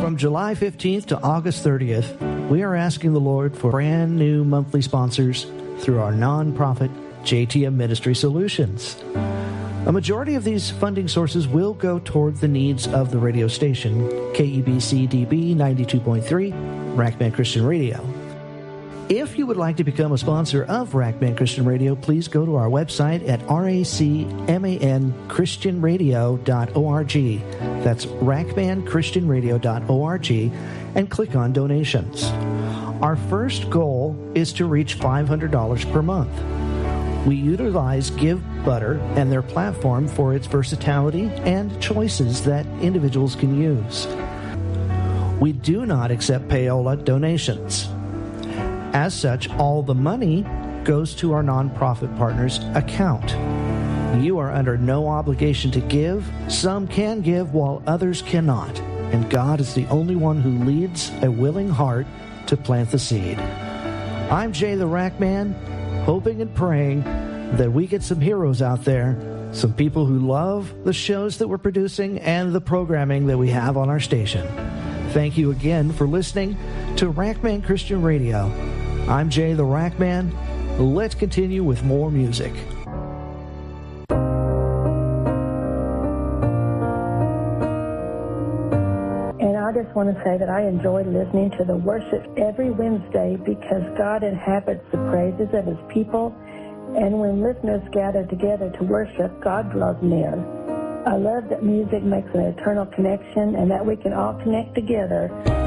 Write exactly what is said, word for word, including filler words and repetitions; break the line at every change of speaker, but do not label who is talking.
From July fifteenth to August thirtieth, we are asking the Lord for brand new monthly sponsors through our nonprofit J T M Ministry Solutions. A majority of these funding sources will go toward the needs of the radio station, K E B C D B ninety-two point three, Rackman Christian Radio. If you would like to become a sponsor of Rackman Christian Radio, please go to our website at racman christian radio dot org. That's rackman christian radio dot org, and click on donations. Our first goal is to reach five hundred dollars per month. We utilize GiveButter and their platform for its versatility and choices that individuals can use. We do not accept payola donations. As such, all the money goes to our nonprofit partners' account. You are under no obligation to give. Some can give while others cannot. And God is the only one who leads a willing heart to plant the seed. I'm Jay the Rackman, hoping and praying that we get some heroes out there, some people who love the shows that we're producing and the programming that we have on our station. Thank you again for listening to Rackman Christian Radio. I'm Jay the Rackman. Let's continue with more music.
And I just want to say that I enjoy listening to the worship every Wednesday because God inhabits the praises of his people. And when listeners gather together to worship, God draws near. I love that music makes an eternal connection and that we can all connect together